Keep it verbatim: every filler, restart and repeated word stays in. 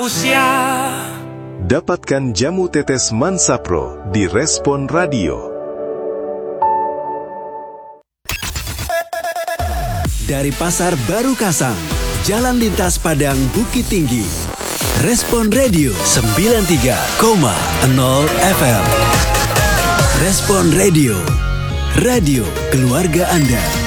Usia. Dapatkan jamu tetes Mansapro di Respon Radio. Dari Pasar Baru Kasang, Jalan Lintas Padang Bukit Tinggi. Respon Radio sembilan tiga koma nol F M. Respon Radio, radio keluarga Anda.